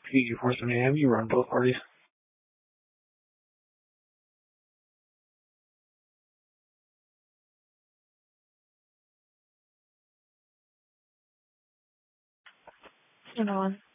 PG Force Miami, you run both parties. Number one.